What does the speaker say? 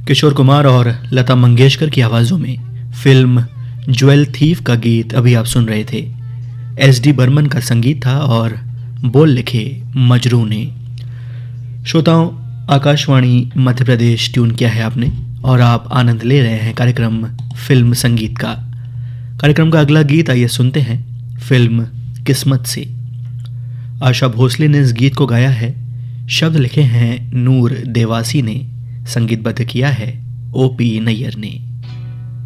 किशोर कुमार और लता मंगेशकर की आवाज़ों में फिल्म ज्वेल थीफ का गीत अभी आप सुन रहे थे। एस.डी. बर्मन का संगीत था और बोल लिखे मजरू ने। श्रोताओं, आकाशवाणी मध्य प्रदेश ट्यून किया है आपने और आप आनंद ले रहे हैं कार्यक्रम फिल्म संगीत का। कार्यक्रम का अगला गीत आइए सुनते हैं फिल्म किस्मत से। आशा भोसले ने इस गीत को गाया है, शब्द लिखे हैं नूर देवासी ने, संगीतबद्ध किया है ओ.पी. नैयर ने।